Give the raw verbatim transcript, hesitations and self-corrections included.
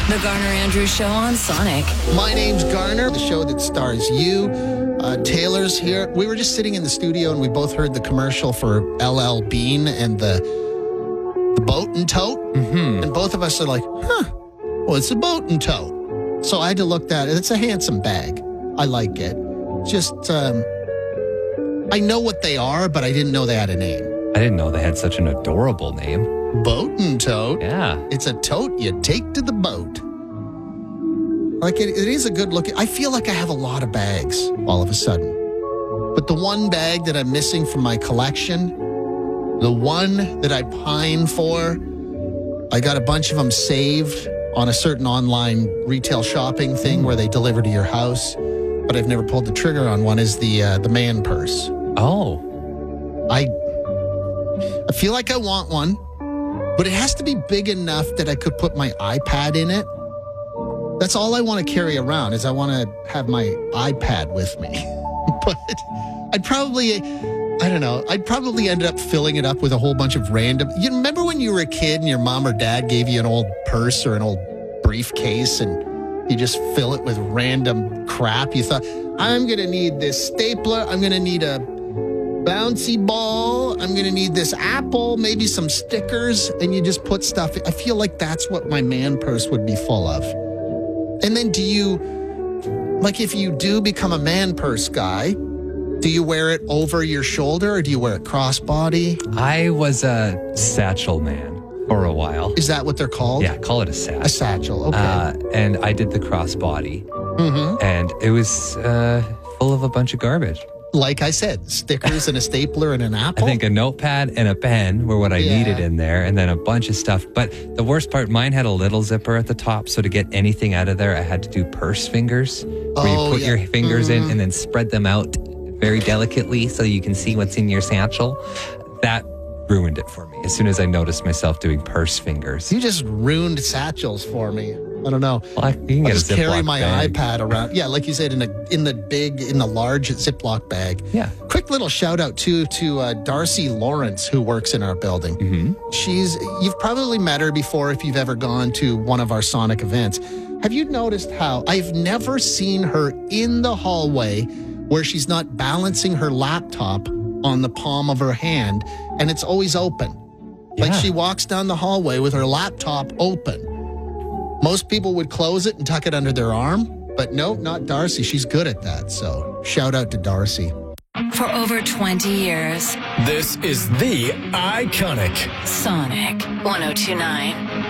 The Garner Andrews Show on Sonic. My name's Garner, the show that stars you. Uh, Taylor's here. We were just sitting in the studio and we both heard the commercial for L L Bean and the the boat and tote. Mm-hmm. And both of us are like, huh, well, it's a boat and tote. So I had to look at it. It's a handsome bag. I like it. Just, um, I know what they are, but I didn't know they had a name. I didn't know they had such an adorable name. Boat and tote. Yeah. It's a tote you take to the boat. Like, it, it is a good look. I feel like I have a lot of bags all of a sudden. But the one bag that I'm missing from my collection, the one that I pine for, I got a bunch of them saved on a certain online retail shopping thing where they deliver to your house, but I've never pulled the trigger on one, is the uh, the man purse. Oh. I I feel like I want one, but it has to be big enough that I could put my iPad in it. That's all I want to carry around, is I want to have my iPad with me. But I'd probably, I don't know, I'd probably end up filling it up with a whole bunch of random... You remember when you were a kid and your mom or dad gave you an old purse or an old briefcase and you just fill it with random crap? You thought, I'm going to need this stapler, I'm going to need a bouncy ball, I'm going to need this apple, maybe some stickers, and you just put stuff... I feel like that's what my man purse would be full of. And then do you, like if you do become a man purse guy, do you wear it over your shoulder or do you wear it crossbody? I was a satchel man for a while. Is that what they're called? Yeah, call it a satchel. A satchel, okay. Uh, and I did the crossbody. Mm-hmm. And it was uh, full of a bunch of garbage. Like I said, stickers and a stapler and an apple? I think a notepad and a pen were what I Yeah. needed in there, and then a bunch of stuff. But the worst part, mine had a little zipper at the top, so to get anything out of there, I had to do purse fingers, where Oh, you put yeah. your fingers Mm. in and then spread them out very delicately so you can see what's in your satchel. That ruined it for me as soon as I noticed myself doing purse fingers. You just ruined satchels for me. I don't know. Well, I, you can I'll get just a carry Ziploc my bag. iPad around. Yeah, like you said, in a in the big, in the large Ziploc bag. Yeah. Quick little shout out too to uh, Darcy Lawrence, who works in our building. Mm-hmm. She's you've probably met her before if you've ever gone to one of our Sonic events. Have you noticed how I've never seen her in the hallway where she's not balancing her laptop on the palm of her hand and it's always open? Like Yeah. she walks down the hallway with her laptop open. Most people would close it and tuck it under their arm, but nope, not Darcy. She's good at that. So shout out to Darcy. For over twenty years, This is the iconic Sonic one oh two point nine.